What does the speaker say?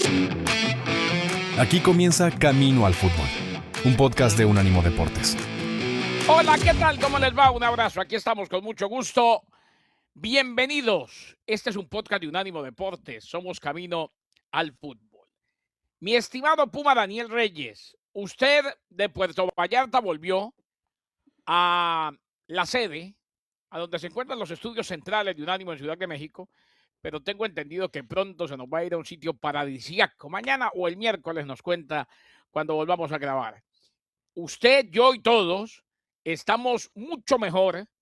Aquí comienza Camino al Fútbol, un podcast de Unánimo Deportes. Hola, ¿qué tal? ¿Cómo les va? Un abrazo. Aquí estamos con mucho gusto. Bienvenidos. Este es un podcast de Unánimo Deportes. Somos Camino al Fútbol. Mi estimado Puma Daniel Reyes, usted de Puerto Vallarta volvió a la sede, a donde se encuentran los estudios centrales de Unánimo en Ciudad de México, pero tengo entendido que pronto se nos va a ir a un sitio paradisíaco. Mañana o el miércoles nos cuenta cuando volvamos a grabar. Usted, yo y todos estamos mucho mejor